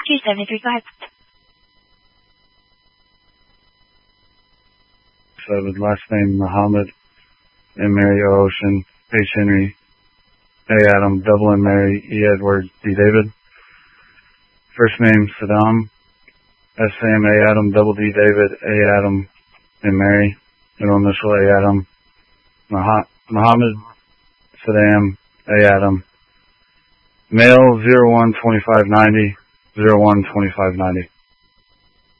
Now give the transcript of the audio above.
2735. 7, last name Muhammad, M. Mary O. Ocean, H. Henry, A. Adam, double M. Mary, E. Edward, D. David. First name Saddam, S. Sam, A. Adam, double D. David, A. Adam, M. Mary, middle initial A. Adam, Muhammad, Saddam, A. Adam. Male 012590, 012590.